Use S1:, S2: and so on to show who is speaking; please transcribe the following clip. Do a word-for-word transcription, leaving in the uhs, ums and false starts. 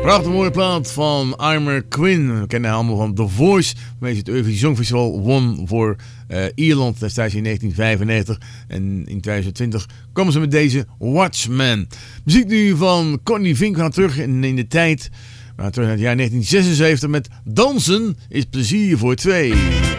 S1: Prachtig mooie plaat van Eimer Quinn. We kennen haar allemaal van The Voice, waarmee ze het Eurovisie Songfestival won voor uh, Ierland destijds in negentien vijfennegentig. En in twintig twintig komen ze met deze Watchmen. Muziek nu van Connie Vink. We gaan terug in, in de tijd. We gaan terug naar het jaar negentien zesenzeventig met Dansen is plezier voor twee.